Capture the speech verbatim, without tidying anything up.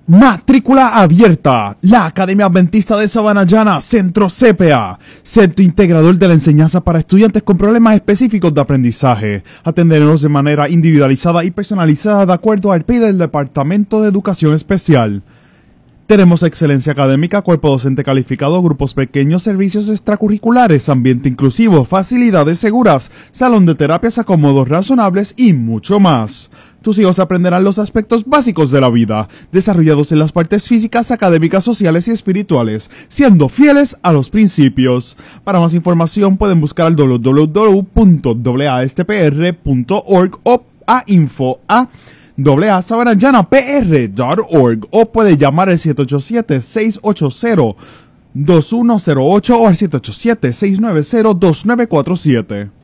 Matrícula abierta. La Academia Adventista de Sabana Llana, Centro C P A, Centro Integrador de la Enseñanza para Estudiantes con Problemas Específicos de Aprendizaje. Atenderemos de manera individualizada y personalizada de acuerdo al P I D del Departamento de Educación Especial. Tenemos excelencia académica, cuerpo docente calificado, grupos pequeños, servicios extracurriculares, ambiente inclusivo, facilidades seguras, salón de terapias a cómodos razonables y mucho más. Tus hijos aprenderán los aspectos básicos de la vida, desarrollados en las partes físicas, académicas, sociales y espirituales, siendo fieles a los principios. Para más información pueden buscar al doble u doble u doble u punto a a s p r punto org o a info a a sabana llana p r punto org o puede llamar al siete ocho siete, seis ocho cero, dos uno cero ocho o al siete ocho siete, seis nueve cero, dos nueve cuatro siete.